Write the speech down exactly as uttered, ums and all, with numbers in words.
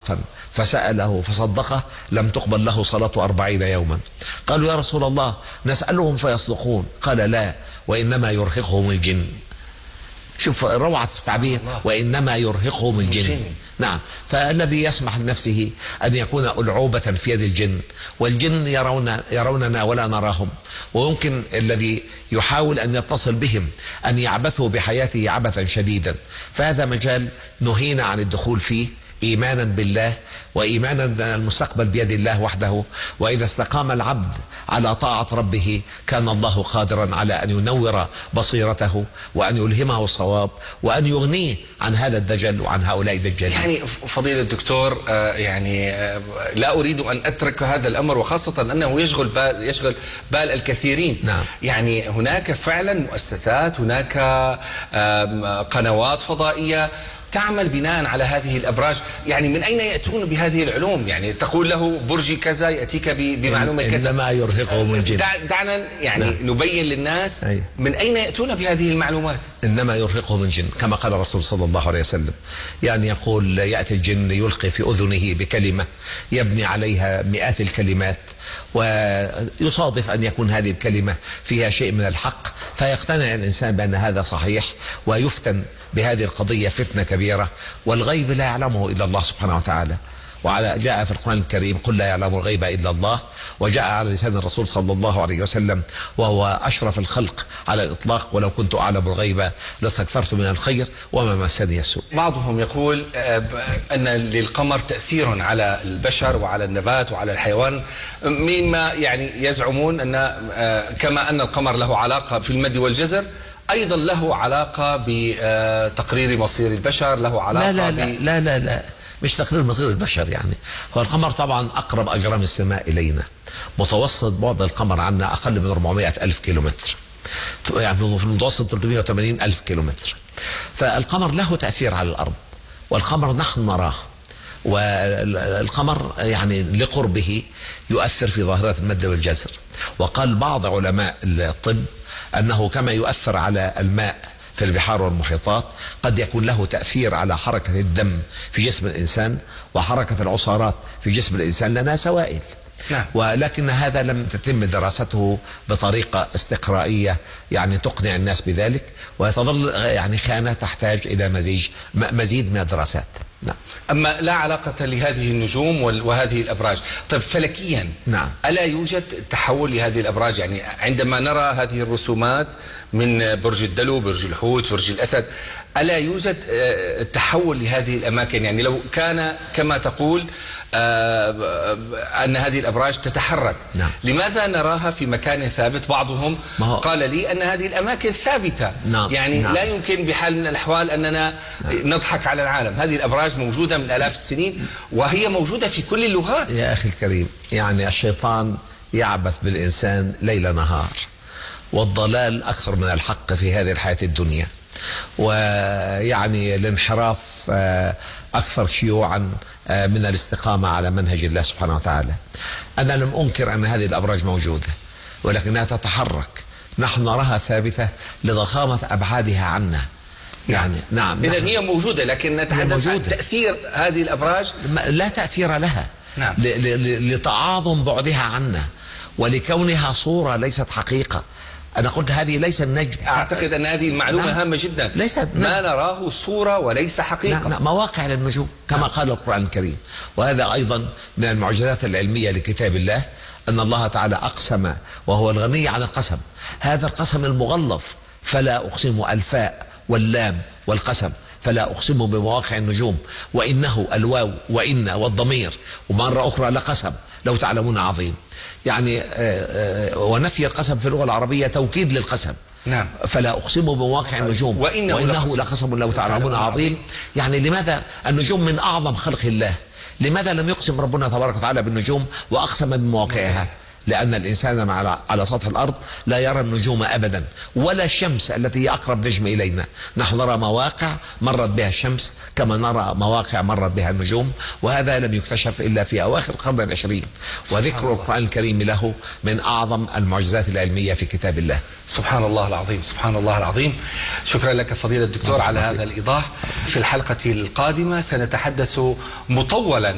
امرأة فسأله فصدقه لم تقبل له صلاة أربعين يوما. قالوا يا رسول الله نسألهم فيصدقون، قال لا، وإنما يرهقهم الجن. شوف روعة التعبير، وإنما يرهقهم الجن. نعم، فالذي يسمح لنفسه أن يكون ألعوبة في يد الجن، والجن يرون يروننا ولا نراهم، ويمكن الذي يحاول أن يتصل بهم أن يعبثوا بحياته عبثا شديدا، فهذا مجال نهينا عن الدخول فيه إيمانا بالله وإيمانا أن المستقبل بيد الله وحده. وإذا استقام العبد على طاعة ربه كان الله قادرا على أن ينور بصيرته وأن يلهمه الصواب وأن يغنيه عن هذا الدجل وعن هؤلاء الدجالين. يعني فضيلة الدكتور، يعني لا أريد أن أترك هذا الأمر، وخاصة أنه يشغل بال يشغل بال الكثيرين. نعم. يعني هناك فعلا مؤسسات، هناك قنوات فضائية تعمل بناء على هذه الأبراج. يعني من أين يأتون بهذه العلوم؟ يعني تقول له برجي كذا يأتيك بمعلومة كذا. إنما يرهقهم الجن. دعنا يعني نعم. نبين للناس أي. من أين يأتون بهذه المعلومات. إنما يرهقهم الجن، كما قال الرسول صلى الله عليه وسلم. يعني يقول يأتي الجن يلقي في أذنه بكلمة يبني عليها مئات الكلمات، ويصادف أن يكون هذه الكلمة فيها شيء من الحق، فيقتنع الإنسان بأن هذا صحيح ويفتن بهذه القضية فتنة كبيرة، والغيب لا يعلمه إلا الله سبحانه وتعالى. وعلى جاء في القرآن الكريم قل لا يعلم الغيب إلا الله، وجاء على لسان الرسول صلى الله عليه وسلم وهو أشرف الخلق على الإطلاق ولو كنت أعلم الغيب لاستكثرت من الخير وما مسني السوء. بعضهم يقول أن للقمر تأثير على البشر وعلى النبات وعلى الحيوان، مما يعني يزعمون أن كما أن القمر له علاقة في المد والجزر أيضا له علاقة بتقرير مصير البشر، له علاقة لا لا ب... لا, لا لا لا مش تقرير مصير البشر. يعني هو القمر طبعا أقرب أجرام السماء إلينا، متوسط بعد القمر عنا أقل من أربعمائة ألف كيلومتر، يعني في المتوسط ثلاثمائة وثمانين ألف كيلومتر. فالقمر له تأثير على الأرض، والقمر نحن نراه، والقمر يعني لقربه يؤثر في ظاهرة المد والجزر. وقال بعض علماء الطب أنه كما يؤثر على الماء في البحار والمحيطات قد يكون له تأثير على حركة الدم في جسم الإنسان وحركة العصارات في جسم الإنسان، لأنها سوائل. نعم. ولكن هذا لم تتم دراسته بطريقة استقرائية يعني تقنع الناس بذلك، ويتظل يعني خانة تحتاج إلى مزيج مزيد من الدراسات. نعم. أما لا علاقة لهذه النجوم وهذه الأبراج. طيب فلكيا نعم. ألا يوجد تحول لهذه الأبراج؟ يعني عندما نرى هذه الرسومات من برج الدلو، برج الحوت، برج الأسد، ألا يوجد تحول لهذه الأماكن؟ يعني لو كان كما تقول أن هذه الأبراج تتحرك، نعم. لماذا نراها في مكان ثابت؟ بعضهم قال لي أن هذه الأماكن ثابتة. نعم. يعني نعم. لا يمكن بحال من الأحوال أننا نعم. نضحك على العالم. هذه الأبراج موجودة من آلاف السنين وهي موجودة في كل اللغات. يا أخي الكريم، يعني الشيطان يعبث بالإنسان ليل نهار، والضلال أكثر من الحق في هذه الحياة الدنيا، ويعني الانحراف أكثر شيوعا من الاستقامة على منهج الله سبحانه وتعالى. أنا لم أنكر أن هذه الأبراج موجودة، ولكنها تتحرك، نحن نراها ثابتة لضخامة أبعادها عنا. يعني نعم، إذن هي موجودة، لكن نتحدث عن تأثير هذه الأبراج. لا تأثير لها. نعم. لتعاظم بعدها عنا ولكونها صورة ليست حقيقة. أنا قلت هذه ليس النجم. أعتقد أن هذه المعلومة نعم. هامة جدا. ليست ما نراه صورة وليس حقيقة. نعم. نعم. مواقع للنجوم كما نعم. قال القرآن الكريم. وهذا أيضا من المعجزات العلمية لكتاب الله، أن الله تعالى أقسم وهو الغني عن القسم. هذا القسم المغلظ، فلا أقسم الفاء واللام والقسم، فلا أقسم بمواقع النجوم، وإنه الواو وإن والضمير، ومرة أخرى لقسم لو تعلمون عظيم. يعني ونفي القسم في اللغة العربية توكيد للقسم. نعم. فلا أقسم بمواقع النجوم وإنه, وإنه لقسم لو تعلمون عظيم. يعني لماذا النجوم من أعظم خلق الله، لماذا لم يقسم ربنا تبارك وتعالى بالنجوم وأقسم بمواقعها؟ لأن الإنسان على سطح الأرض لا يرى النجوم أبدا، ولا الشمس التي هي أقرب نجم إلينا. نحن نرى مواقع مرت بها الشمس كما نرى مواقع مرت بها النجوم، وهذا لم يكتشف إلا في أواخر القرن العشرين، وذكر القرآن الكريم له من أعظم المعجزات العلمية في كتاب الله. سبحان الله العظيم، سبحان الله العظيم. شكرا لك فضيلة الدكتور على هذا الإيضاح. في الحلقة القادمة سنتحدث مطولا